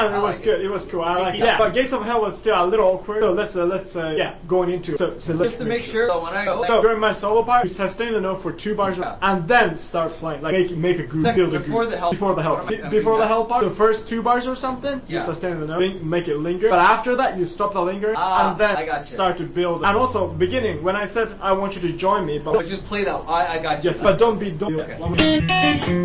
time it was good. It was cool. I like it. Yeah, but Gates of Hell was still a little awkward. So let's going into it. So just to make sure when I go. So during my solo part, you sustain the note for 2 bars and then start playing. Like make a groove, build a groove. Before the hell part, the first 2 bars or something, you sustain the note, make it linger. But after that, you stop the linger and then start to build. And also beginning when I said I want you to join me, but just play that. I got you. Yes, but don't. Okay.